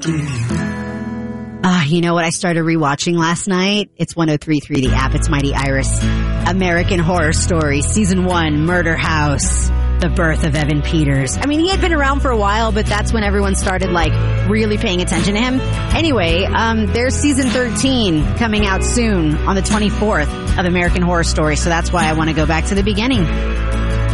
You know what I started rewatching last night? It's 103.3 The App. It's Mighty Iris. American Horror Story, Season 1, Murder House. The birth of Evan Peters. I mean, he had been around for a while, but that's when everyone started, really paying attention to him. Anyway, there's Season 13 coming out soon on the 24th of American Horror Story, so that's why I want to go back to the beginning.